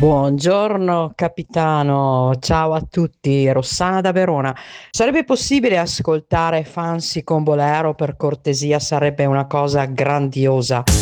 Buongiorno capitano, ciao a tutti, Rossana da Verona. Sarebbe possibile ascoltare Fancy con Bolero per cortesia? Sarebbe una cosa grandiosa.